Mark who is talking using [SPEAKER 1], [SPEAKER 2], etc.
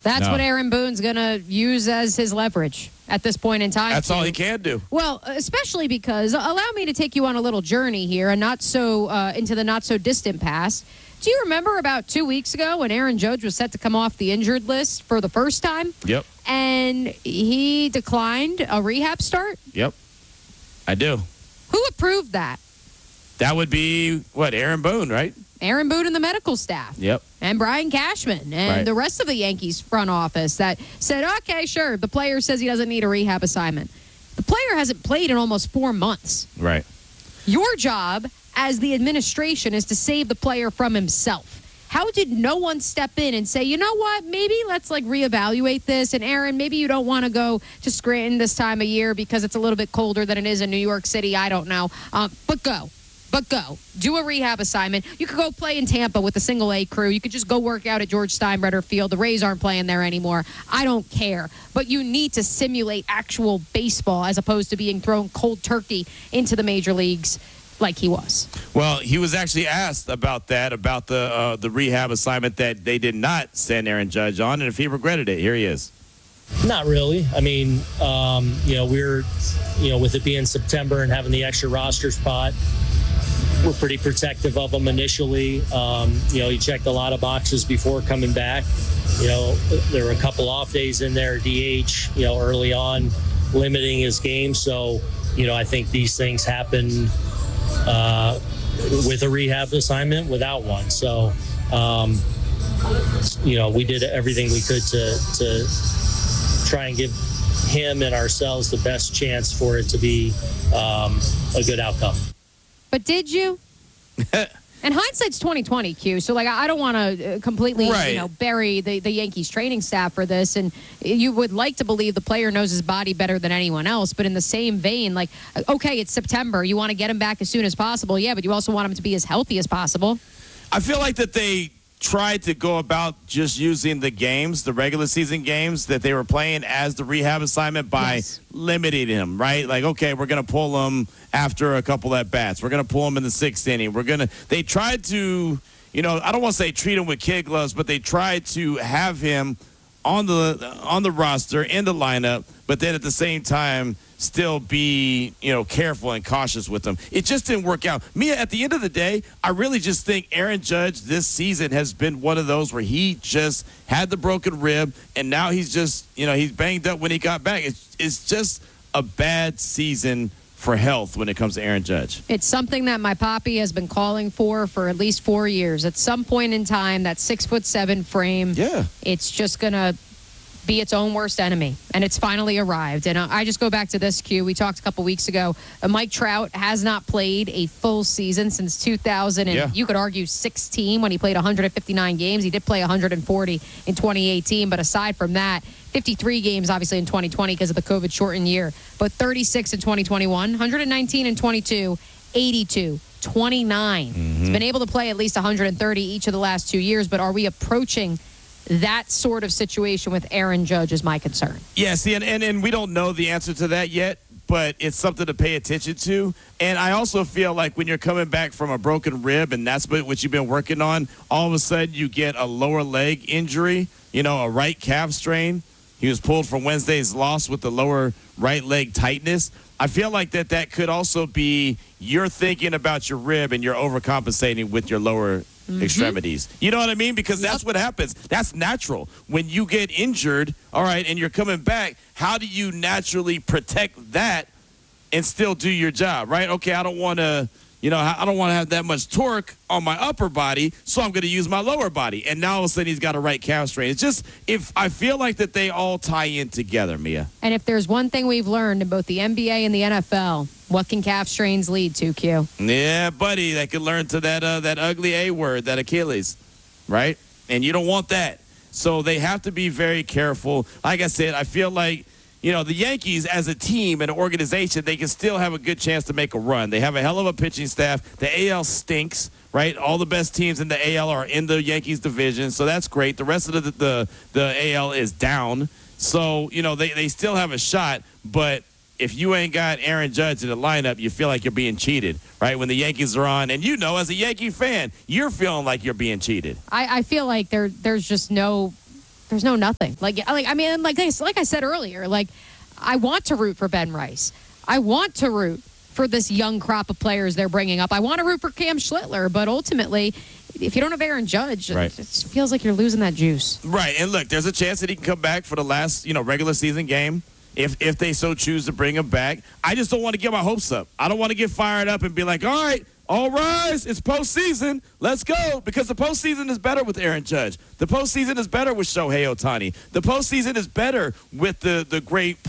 [SPEAKER 1] That's what Aaron Boone's going to use as his leverage at this point in time.
[SPEAKER 2] That's all he can do.
[SPEAKER 1] Well, especially because, allow me to take you on a little journey here and not so into the not so distant past. Do you remember about 2 weeks ago when Aaron Judge was set to come off the injured list for the first time?
[SPEAKER 2] Yep.
[SPEAKER 1] And he declined a rehab start?
[SPEAKER 2] Yep. I do.
[SPEAKER 1] Who approved that?
[SPEAKER 2] That would be, Aaron Boone, right?
[SPEAKER 1] Aaron Boone and the medical staff.
[SPEAKER 2] Yep.
[SPEAKER 1] And Brian Cashman and the rest of the Yankees front office that said, okay, sure, the player says he doesn't need a rehab assignment. The player hasn't played in almost 4 months.
[SPEAKER 2] Right.
[SPEAKER 1] Your job as the administration is to save the player from himself. How did no one step in and say, you know what, maybe let's reevaluate this? And Aaron, maybe you don't want to go to Scranton this time of year because it's a little bit colder than it is in New York City. I don't know. But go. Do a rehab assignment. You could go play in Tampa with the single-A crew. You could just go work out at George Steinbrenner Field. The Rays aren't playing there anymore. I don't care. But you need to simulate actual baseball as opposed to being thrown cold turkey into the major leagues like he was.
[SPEAKER 2] Well, he was actually asked about that, about the rehab assignment that they did not send Aaron Judge on, and if he regretted it. Here he is.
[SPEAKER 3] Not really. I mean, we're, with it being September and having the extra roster spot, we're pretty protective of him initially. He checked a lot of boxes before coming back. There were a couple off days in there, DH, early on, limiting his game. So, I think these things happen with a rehab assignment, without one. So, we did everything we could to try and give him and ourselves the best chance for it to be a good outcome.
[SPEAKER 1] But did you? And hindsight's 2020, Q. So, I don't want to completely, bury the Yankees training staff for this. And you would like to believe the player knows his body better than anyone else. But in the same vein, okay, it's September. You want to get him back as soon as possible. Yeah, but you also want him to be as healthy as possible.
[SPEAKER 2] I feel like that they tried to go about just using the games, the regular season games that they were playing as the rehab assignment by limiting him, right? Okay, we're going to pull him after a couple at bats. We're going to pull him in the 6th inning. They tried to, I don't want to say treat him with kid gloves, but they tried to have him on the roster, in the lineup, but then at the same time still be, careful and cautious with them. It just didn't work out. Mia, at the end of the day, I really just think Aaron Judge this season has been one of those where he just had the broken rib, and now he's just, he's banged up when he got back. It's just a bad season for health when it comes to Aaron Judge.
[SPEAKER 1] It's something that my poppy has been calling for at least 4 years. At some point in time, that 6'7" frame, it's just going to be its own worst enemy, and it's finally arrived. And I just go back to this, Q. We talked a couple weeks ago. Mike Trout has not played a full season since 2000, and you could argue 16 when he played 159 games. He did play 140 in 2018, but aside from that, 53 games obviously in 2020 because of the COVID-shortened year, but 36 in 2021, 119 in 22, 82. 29. He's been able to play at least 130 each of the last 2 years, but are we approaching that sort of situation with Aaron Judge is my concern.
[SPEAKER 2] Yeah, see, and we don't know the answer to that yet, but it's something to pay attention to. And I also feel like when you're coming back from a broken rib and that's what you've been working on, all of a sudden you get a lower leg injury, a right calf strain. He was pulled from Wednesday's loss with the lower right leg tightness. I feel like that could also be you're thinking about your rib and you're overcompensating with your lower extremities. You know what I mean? Because that's what happens. That's natural. When you get injured, all right, and you're coming back, how do you naturally protect that and still do your job, right? Okay, I don't want to have that much torque on my upper body, so I'm going to use my lower body. And now all of a sudden he's got a right calf strain. It's just, if I feel like that they all tie in together, Mia.
[SPEAKER 1] And if there's one thing we've learned in both the NBA and the NFL, what can calf strains lead to, Q?
[SPEAKER 2] Yeah, buddy, they could learn to that ugly A word, that Achilles, right? And you don't want that. So they have to be very careful. Like I said, I feel like, the Yankees as a team and an organization, they can still have a good chance to make a run. They have a hell of a pitching staff. The AL stinks, right? All the best teams in the AL are in the Yankees division, so that's great. The rest of the AL is down. So, they still have a shot, but if you ain't got Aaron Judge in the lineup, you feel like you're being cheated, right? When the Yankees are on, and as a Yankee fan, you're feeling like you're being cheated.
[SPEAKER 1] I feel like there's just no there's no nothing. Like I said earlier, like I want to root for Ben Rice. I want to root for this young crop of players they're bringing up. I want to root for Cam Schlittler, but ultimately, if you don't have Aaron Judge,
[SPEAKER 2] Right.
[SPEAKER 1] it just feels like you're losing that juice.
[SPEAKER 2] Right, and look, there's a chance that he can come back for the last, regular season game if they so choose to bring him back. I just don't want to get my hopes up. I don't want to get fired up and be like, all right, all rise, it's postseason, let's go, because the postseason is better with Aaron Judge. The postseason is better with Shohei Ohtani. The postseason is better with the great